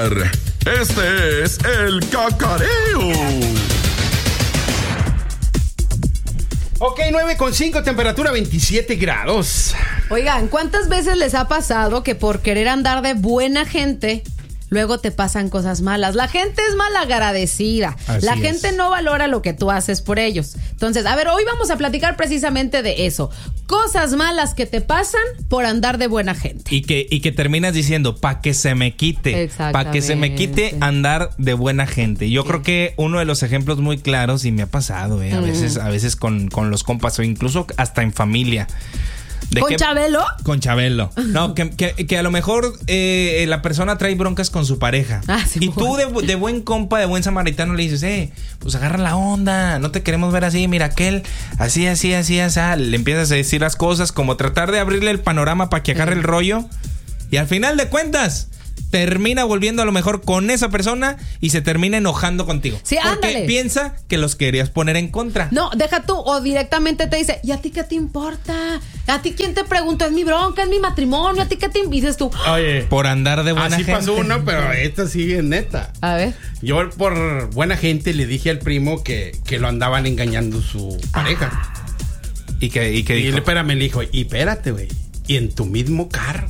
escuchar. Este es el Cacareo. Ok, 9:5, temperatura 27 grados. Oigan, ¿cuántas veces les ha pasado que por querer andar de buena gente, luego te pasan cosas malas? La gente es malagradecida. La gente no valora lo que tú haces por ellos. Entonces, a ver, hoy vamos a platicar precisamente de eso. Cosas malas que te pasan por andar de buena gente. Y que terminas diciendo, pa' que se me quite. Pa' que se me quite andar de buena gente. Yo creo que uno de los ejemplos muy claros, y me ha pasado, a veces con los compas, o incluso hasta en familia. ¿Con Chabelo? Con Chabelo. No, que a lo mejor la persona trae broncas con su pareja. Y tú de buen compa, de buen samaritano le dices, pues agarra la onda, no te queremos ver así, mira aquel, así. Le empiezas a decir las cosas, como tratar de abrirle el panorama para que agarre el rollo. Y al final de cuentas, termina volviendo a lo mejor con esa persona y se termina enojando contigo. Sí, porque ándale. Piensa que los querías poner en contra. No, deja tú, o directamente te dice, ¿y a ti qué te importa? ¿A ti quién te pregunta? Es mi bronca, es mi matrimonio, ¿a ti qué te dices tú? Oye, por andar de buena gente. Así pasó uno, pero esta sí es neta. A ver. Yo por buena gente le dije al primo que lo andaban engañando su pareja. ¿Y qué dijo? Y espérame, le dijo, y espérate, güey, y en tu mismo carro.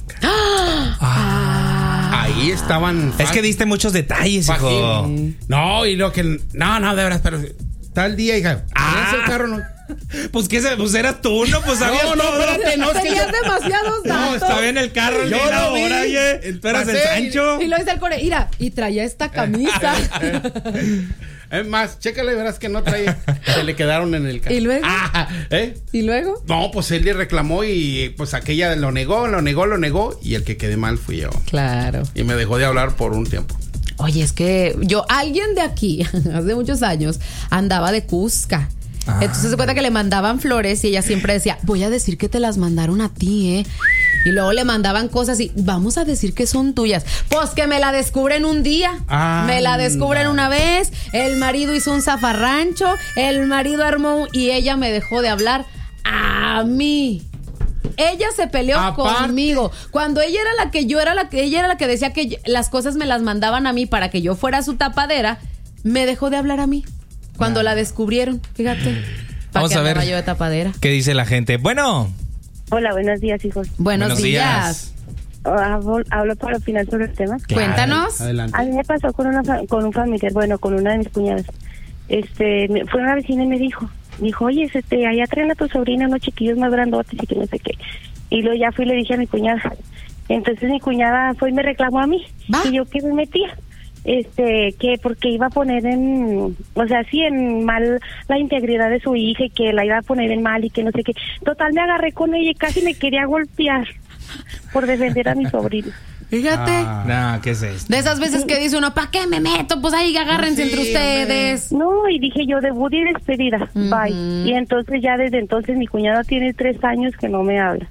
Ahí estaban. Es que diste muchos detalles, hijo. No, y lo que. No, de verdad, pero tal día, hija. El carro no. Pues que pues eras tú, ¿no? Pues sabías No, espérate, no. Tenías demasiados datos. No, estaba en el carro, yo lo vi. Oye, tú eras el Sancho. Y lo dice el core, mira, y traía esta camisa. Es más, chécale, verás que no traía. Se le quedaron en el carro. ¿Y luego? ¿Y luego? No, pues él le reclamó y pues aquella lo negó. Y el que quedé mal fui yo. Claro. Y me dejó de hablar por un tiempo. Oye, es que alguien de aquí, hace muchos años, andaba de Cusca. Entonces se cuenta que le mandaban flores y ella siempre decía, voy a decir que te las mandaron a ti, Y luego le mandaban cosas y vamos a decir que son tuyas. Pues que me la descubren un día. Me la descubren una vez. El marido hizo un zafarrancho. El marido armó y ella me dejó de hablar a mí. Ella se peleó conmigo. Cuando ella era la que decía que las cosas me las mandaban a mí para que yo fuera su tapadera, me dejó de hablar a mí. Cuando la descubrieron, fíjate. Vamos a ver yo de tapadera. ¿Qué dice la gente? Bueno. Hola, buenos días, hijos. Buenos días. Hablo para opinar sobre el tema. Claro. Cuéntanos. Adelante. A mí me pasó con un familiar, con una de mis cuñadas. Fue una vecina y me dijo, oye, allá traen a tu sobrina unos chiquillos más grandotes y que no sé qué. Y luego ya fui y le dije a mi cuñada. Entonces mi cuñada fue y me reclamó a mí. Y yo, ¿qué me metía? Que porque iba a poner en mal la integridad de su hija y que la iba a poner en mal y que no sé qué. Total, me agarré con ella y casi me quería golpear por defender a mi sobrino. Fíjate. ¿Qué es esto? De esas veces que dice uno, ¿para qué me meto? Pues ahí agárrense entre ustedes. No, y dije yo, debut y despedida. Bye. Y entonces ya desde entonces mi cuñada tiene 3 años que no me habla.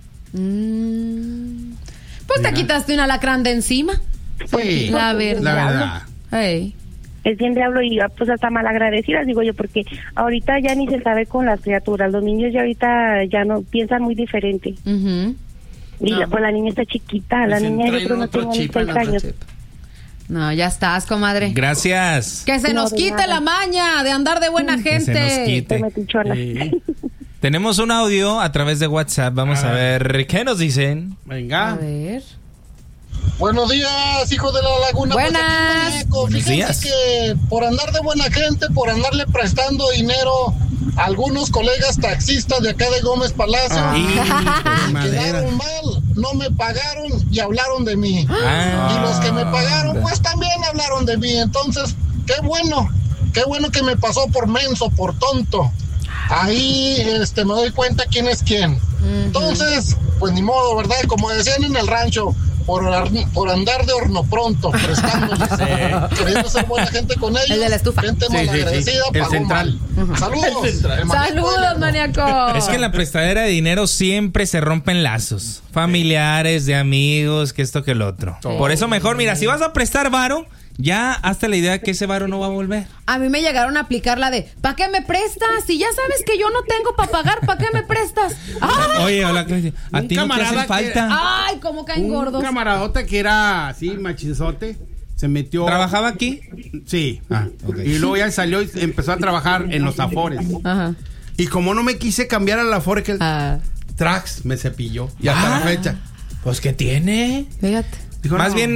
Pues te quitaste un alacrán de encima. Sí, la verdad. Es bien diablo y pues hasta malagradecidas, digo yo, porque ahorita ya ni se sabe con las criaturas. Los niños ya ahorita ya no piensan muy diferente. Y la niña está chiquita, la niña yo creo no tiene ni 6 años. No, ya estás, comadre. Gracias. Que se nos quite la maña de andar de buena gente. Que se nos quite. Tenemos un audio a través de WhatsApp. Vamos a ver qué nos dicen. Venga. A ver. Buenos días, hijos de la laguna. Buenas. Buenos días. Que por andar de buena gente, por andarle prestando dinero a algunos colegas taxistas de acá de Gómez Palacio, quedaron mal, no me pagaron y hablaron de mí. Y los que me pagaron, pues también hablaron de mí. Entonces, qué bueno que me pasó por menso, por tonto. Ahí me doy cuenta quién es quién. Entonces, pues ni modo, ¿verdad? Como decían en el rancho, por andar de horno pronto, prestándole, queriendo ser buena gente con ellos. El de la estufa. Gente malagradecida, El central. Saludos. Saludos, maníaco. Es que en la prestadera de dinero siempre se rompen lazos familiares, de amigos, que esto que el otro. Por eso mejor, mira, si vas a prestar varo, ya hasta la idea que ese varo no va a volver. A mí me llegaron a aplicar la de, ¿para qué me prestas? Si ya sabes que yo no tengo para pagar, ¿para qué me prestas? ¡Ay! Oye, hola, a ti no te hace falta. ¡Ay, cómo caen gordos! Un camaradota que era así, machinzote, se metió. ¿Trabajaba aquí? Sí. Okay. Y luego ya salió y empezó a trabajar en los Afores. Ajá. Y como no me quise cambiar al Afore, que Trax me cepilló. Y hasta la fecha. Pues, ¿qué tiene? Fíjate. Dijo, más bien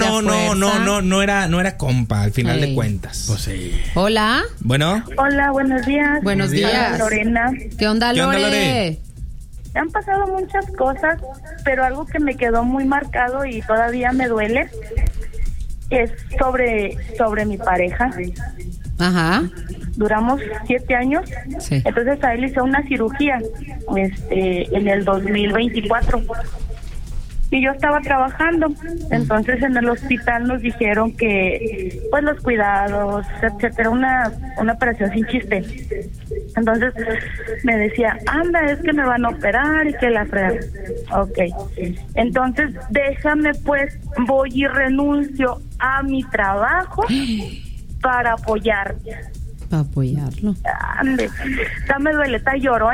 no era compa al final de Ey. cuentas. Pues sí. Hola. Bueno. Hola, buenos días. Buenos días. Lorena. ¿Qué onda, ¿Qué onda, Lore? Lore? Han pasado muchas cosas, pero algo que me quedó muy marcado y todavía me duele es sobre mi pareja. Ajá. Duramos 7 años. Sí. Entonces a él hizo una cirugía en el 2024. Y yo estaba trabajando, entonces en el hospital nos dijeron que pues los cuidados, etcétera, una operación sin chiste. Entonces me decía, anda, es que me van a operar y que la frega. Ok, entonces déjame pues, voy y renuncio a mi trabajo para apoyarte. Para apoyarlo. Ande, ya me duele, está lloro,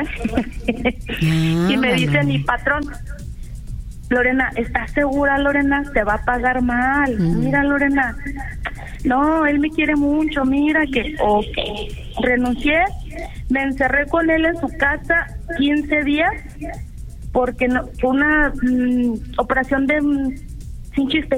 y me dice mi patrón, Lorena, ¿estás segura, Lorena? Te va a pagar mal. Mira, Lorena, no, él me quiere mucho, mira que... Ok, renuncié, me encerré con él en su casa 15 días porque no, fue una operación de sin chiste.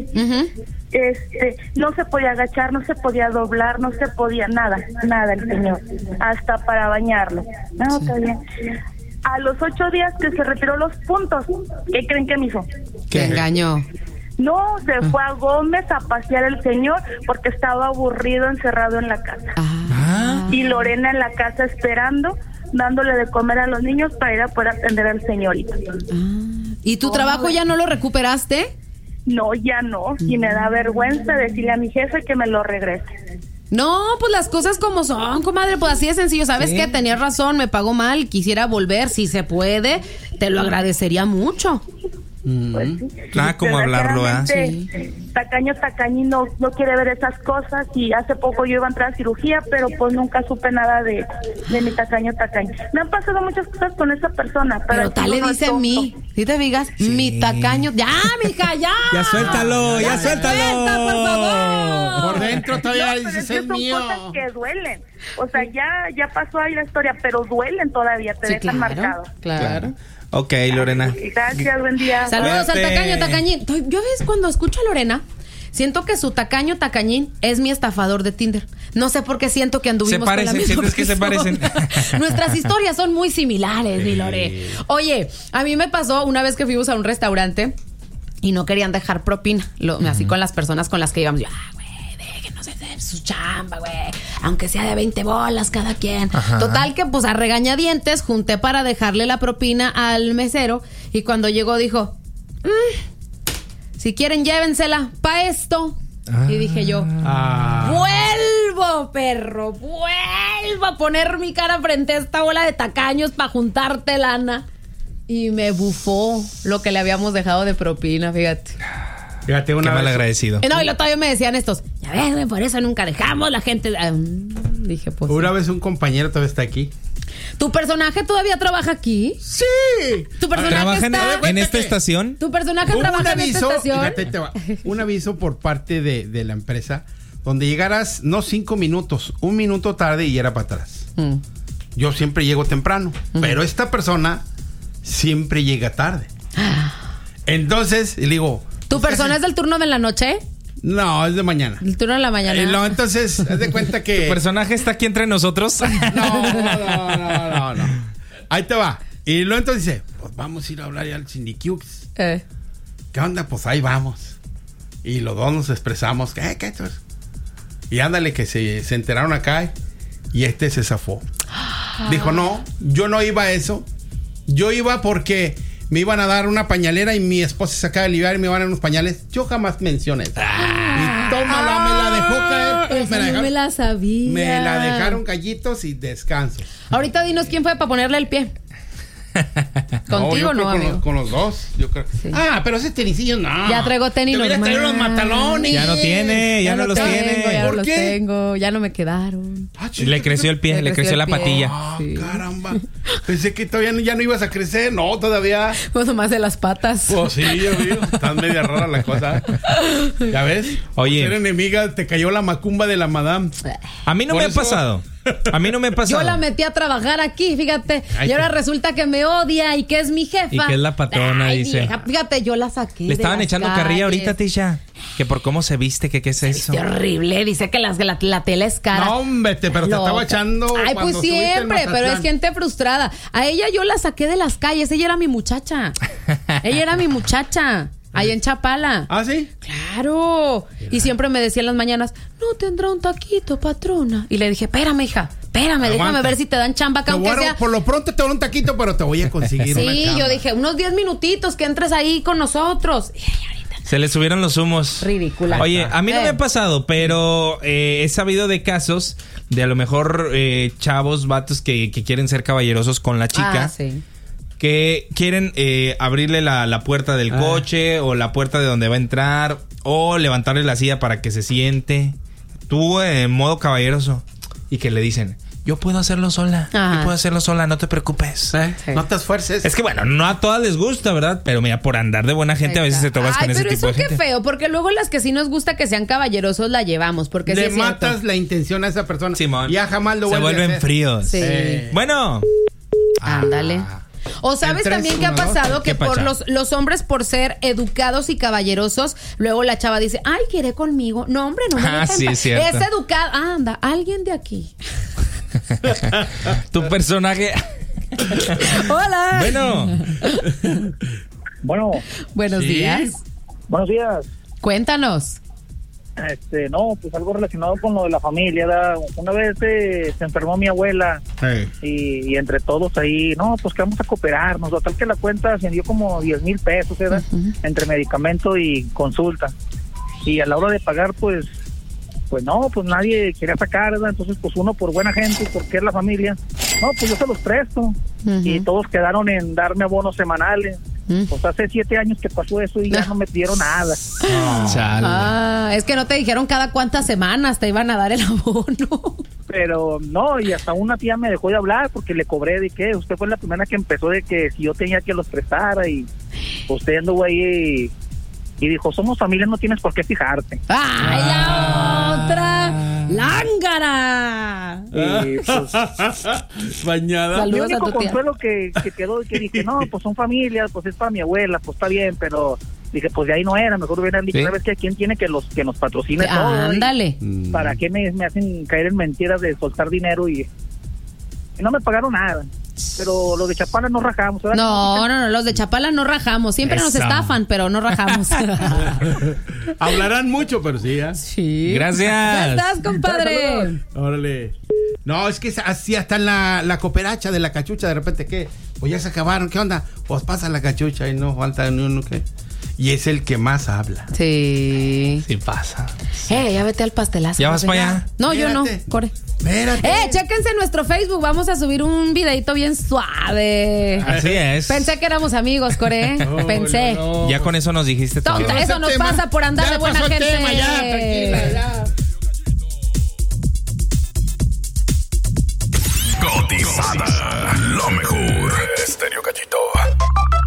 No se podía agachar, no se podía doblar, no se podía nada el señor, hasta para bañarlo. No, está bien. A los 8 días que se retiró los puntos, ¿qué creen que me hizo? ¿Qué engañó? No, se fue a Gómez a pasear el señor porque estaba aburrido, encerrado en la casa. Y Lorena en la casa esperando, dándole de comer a los niños para ir a poder atender al señorito. ¿Y tu trabajo ya no lo recuperaste? No, ya no. Y me da vergüenza decirle a mi jefe que me lo regrese. No, pues las cosas como son, comadre, pues así de sencillo. ¿Sabes qué? Tenías razón, me pagó mal, quisiera volver, si se puede, te lo agradecería mucho. Pues sí. Como hablarlo, sí. Tacañín no quiere ver esas cosas y hace poco yo iba a entrar a cirugía, pero pues nunca supe nada de mi tacaño. Me han pasado muchas cosas con esa persona. Pero tal le dice mí, si te digas, mi tacaño, ya, mija, ya. Ya suéltalo, ya suéltalo. Suelta, por favor. Por dentro todavía dices, es mío. Son cosas que duelen. O sea, ya pasó ahí la historia, pero duelen todavía, te dejan marcado. Claro. Ok, Lorena. Gracias, buen día. Saludos al tacañín. Yo ves cuando escucho a Lorena, siento que su tacañín es mi estafador de Tinder. No sé por qué siento que anduvimos con la misma persona. ¿Sientes que se parecen? Nuestras historias son muy similares, mi Lore. Oye, a mí me pasó una vez que fuimos a un restaurante y no querían dejar propina. Así con las personas con las que íbamos. Yo, déjenos hacer su chamba, güey. Aunque sea de 20 bolas cada quien. Ajá. Total que pues a regañadientes junté para dejarle la propina al mesero y cuando llegó dijo, si quieren llévensela pa' esto. Y dije yo, vuelvo, perro, vuelvo a poner mi cara frente a esta bola de tacaños para juntarte lana. Y me bufó lo que le habíamos dejado de propina, fíjate. Fíjate, una Qué mal agradecido. No, y lo todavía me decían estos, ya ves, güey, por eso nunca dejamos la gente. Dije, pues. Una vez un compañero todavía está aquí. ¿Tu personaje todavía trabaja aquí? Sí. ¿Tu personaje ¿Trabaja está en esta estación? ¿Tu personaje trabaja en esta estación? Fíjate, un aviso por parte de la empresa donde llegaras, no 5 minutos, 1 minuto tarde y era para atrás. Yo siempre llego temprano, pero esta persona siempre llega tarde. Entonces, le digo... ¿Tu persona es del turno de la noche? No, es de mañana. El turno de la mañana. No, entonces, haz de cuenta que... ¿Tu personaje está aquí entre nosotros? No. Ahí te va. Y luego entonces dice, pues vamos a ir a hablar ya al Sindiquiux. ¿Qué onda? Pues ahí vamos. Y los dos nos expresamos. ¿Qué? Y ándale, que se enteraron acá y se zafó. Dijo, no, yo no iba a eso. Yo iba porque... me iban a dar una pañalera y mi esposa se acaba de liberar y me iban a dar unos pañales. Yo jamás mencioné eso. Y tómala, me la dejó caer. No me la sabía. Me la dejaron callitos y descanso. Ahorita dinos quién fue para ponerle el pie. Contigo no, amigo. Con los dos, yo creo. Sí. Pero ese tenisillo no. Ya traigo tenis normal. Traer unos matalones. Ya no tiene, ya no los tiene. Ya no ¿Por los qué? tengo, ya no me quedaron. Le creció el pie, le creció la patilla. Sí. Caramba. Pensé que todavía ya no ibas a crecer. No, todavía. Pues nomás de las patas. Pues sí, yo digo. Estás media rara la cosa. ¿Ya ves? Oye. Por ser enemiga, te cayó la macumba de la madame. A mí no me ha pasado. A mí no me ha pasado. Yo la metí a trabajar aquí, fíjate. Ay, y ahora resulta que me odia y que es mi jefa. Y que es la patrona, dice. Vieja, fíjate, yo la saqué. Le estaban echando carrilla ahorita, Tisha. Que por cómo se viste, que qué es eso. Es horrible. Dice que la tela es cara. No, hombre, pero te estaba echando. Ay, pues siempre, pero es gente frustrada. A ella yo la saqué de las calles. Ella era mi muchacha. Ahí en Chapala. ¿Ah, sí? Claro. Y siempre me decía en las mañanas, no tendrá un taquito, patrona. Y le dije, espérame, hija, déjame ver si te dan chamba acá, aunque sea. Por lo pronto te doy un taquito, pero te voy a conseguir una chamba. Sí, yo dije, unos 10 minutitos que entres ahí con nosotros. Y ahorita. Se le subieron los humos. Ridícula. Oye, a mí no me ha pasado, pero he sabido de casos de a lo mejor chavos, vatos que quieren ser caballerosos con la chica. Ah, sí. Que quieren abrirle la puerta del coche o la puerta de donde va a entrar o levantarle la silla para que se siente. Tú en modo caballeroso. Y que le dicen, yo puedo hacerlo sola. Yo puedo hacerlo sola, no te preocupes. Sí. No te esfuerces. Es que bueno, no a todas les gusta, ¿verdad? Pero mira, por andar de buena gente a veces te topas con ese tipo de gente. Pero eso qué feo, porque luego las que sí nos gusta que sean caballerosos la llevamos, porque le sí matas la intención a esa persona. Simón. Ya jamás lo se vuelven fríos. Sí. Bueno. Ándale. O sabes también qué ha pasado, que por los hombres, por ser educados y caballerosos, luego la chava dice, ay, quiere conmigo. No, hombre, no me dejen sí, es cierto. Es educado. Anda, alguien de aquí. Tu personaje. Hola. Bueno. Buenos días. Buenos días. Cuéntanos. No, pues algo relacionado con lo de la familia, ¿verdad? Una vez se enfermó mi abuela y entre todos ahí, no, pues que vamos a cooperarnos, total que la cuenta ascendió como 10,000 pesos, ¿verdad? Entre medicamento y consulta. Y a la hora de pagar, pues no, pues nadie quería sacar, ¿verdad? Entonces, pues uno por buena gente, porque es la familia, no, pues yo se los presto. Y todos quedaron en darme abonos semanales. Pues hace 7 años que pasó eso y ya no me dieron nada. Es que no te dijeron cada cuántas semanas te iban a dar el abono. Pero no, y hasta una tía me dejó de hablar porque le cobré de que usted fue la primera que empezó de que si yo tenía que los prestara y usted anduvo ahí y dijo, somos familia, no tienes por qué fijarte. ¡Ay, la otra! ¡Lángara! Y pues, bañada. Mi único consuelo que quedó que dije, no, pues son familias, pues es para mi abuela, pues está bien, pero dije, pues de ahí no era, mejor hubieran dicho, ¿sabes qué? ¿Quién tiene que nos patrocine todo? Ándale. ¿Para qué me hacen caer en mentiras de soltar dinero y no me pagaron nada? Pero los de Chapala no rajamos, ¿verdad? No, los de Chapala no rajamos. Siempre nos estafan, pero no rajamos. Hablarán mucho, pero sí, ¿eh? Sí. Gracias. Ya estás, compadre. Órale. No, es que así hasta en la cooperacha de la cachucha, de repente, ¿qué? Pues ya se acabaron, ¿qué onda? Pues pasa la cachucha y no falta ni uno, ¿qué? Y es el que más habla. Sí. Sí pasa. Ya vete al pastelazo. ¿Ya vas para allá? No, Espérate. yo no, Core. Espérate. Chéquense nuestro Facebook. Vamos a subir un videito bien suave. Así es. Pensé que éramos amigos, Core. Pensé. No. Ya con eso nos dijiste todo. Tonta, eso nos pasa por andar de buena gente.